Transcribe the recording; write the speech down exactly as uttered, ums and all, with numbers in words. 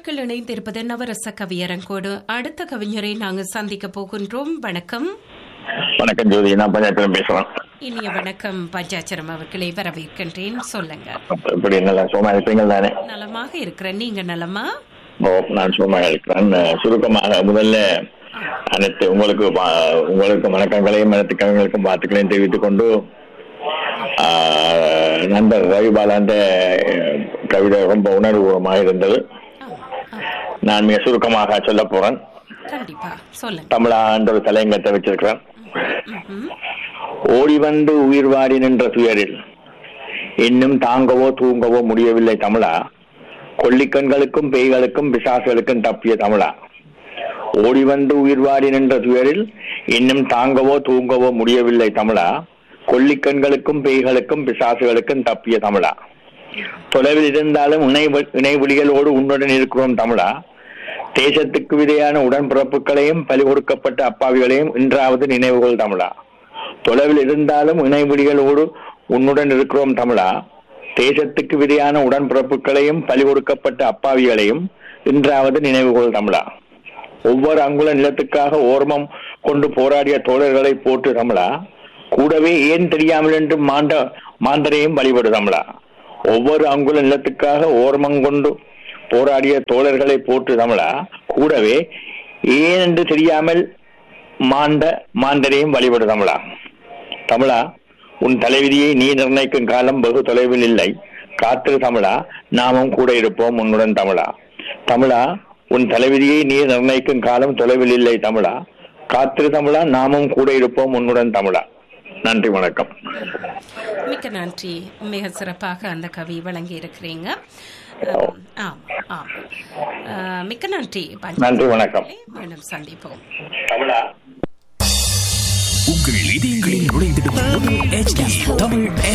நேயர்கள் இணைந்திருப்பது நவரச கவியரங்கோடு. அடுத்த கவிஞரை நாங்கள் சந்திக்க போகின்றோம். வணக்கம். வணக்கம் ஜோதி, நான் பஞ்சாச்சரம் பேசுறேன். இனிய வணக்கம் பஞ்சாச்சரம் அவர்களை வரவேற்கின்றேன். சொல்லுங்க. எப்படி நல்லா சும்மா இருப்பீங்க தானே? நலமாக இருக்கிறேன். நீங்க நலமா? ஓ, நான் சும்மா இருக்கிறேன். சுருக்கமாக முதல்ல அனைத்து உங்களுக்கு உங்களுக்கு வணக்கங்களையும் அனைத்து கவிஞர்களுக்கும் வாழ்த்துக்களையும் தெரிவித்துக் கொண்டு, நண்பர் ரவிபாலாண்ட கவிதை ரொம்ப உணர்வுபூர்வமாக இருந்தது. நான் மிக சுருக்கமாக சொல்ல போறேன். தமிழா என்ற ஒரு தலையங்கத்தை வச்சிருக்கிறேன். ஓடி வந்து உயிர் வாடி நின்ற துயரில் இன்னும் தாங்கவோ தூங்கவோ முடியவில்லை தமிழா. கொல்லிக்கண்களுக்கும் பேய்களுக்கும் பிசாசுகளுக்கும் தப்பிய தமிழா. ஓடி வந்து உயிர் வாடி நின்ற துயரில் இன்னும் தாங்கவோ தூங்கவோ முடியவில்லை தமிழா. கொல்லிக்கண்களுக்கும் பேய்களுக்கும் பிசாசுகளுக்கும் தப்பிய தமிழா. தொலைவில் இருந்தாலும் இணை இணைவொலிகளோடு உன்னுடன் இருக்கிறோம் தமிழா. தேசத்துக்கு விதையான உடன்பிறப்புகளையும் பலி கொடுக்கப்பட்ட அப்பாவிகளையும் இன்றாவது நினைவுகள் தமிழா. தொலைவில் இருந்தாலும் இணைவொலிகளோடு உன்னுடன் இருக்கிறோம் தமிழா. தேசத்துக்கு விதையான உடன்பிறப்புகளையும் பலி கொடுக்கப்பட்ட அப்பாவிகளையும் இன்றாவது நினைவுகள் தமிழா. ஒவ்வொரு அங்குல நிலத்துக்காக ஓர்மம் கொண்டு போராடிய தோழர்களை போற்று தமிழா. கூடவே ஏன் தெரியாமல் என்று மாண்ட மாந்தரையும் வழிபடு தமிழா. ஒவ்வொரு அங்குல நிலத்துக்காக ஓர்மம் கொண்டு போராடிய தோழர்களை போற்று தமிழா. கூடவே ஏன் என்று தெரியாமல் மாண்ட மாந்தரையும் வழிபடு தமிழா. தமிழா, உன் தலைவிதியை நீ நிர்ணயிக்கும் காலம் வெகு தொலைவில் இல்லை. காற்று தமிழா, நாமும் கூட இருப்போம் உன்னுடன் தமிழா. தமிழா, உன் தலைவிதியை நீ நிர்ணயிக்கும் காலம் தொலைவில் இல்லை தமிழா. காற்று தமிழா, நாமும் கூட இருப்போம் உன்னுடன் தமிழா. நன்றி, வணக்கம். மிக்க நன்றி. மிக சிறப்பாக அந்த கவி வழங்கி இருக்கிறீங்க. மிக்க நன்றி. நன்றி, வணக்கம். மீண்டும் சந்திப்போம். தமிழா, உங்கள் இதயங்களில் நுழைந்திடும் தமிழ்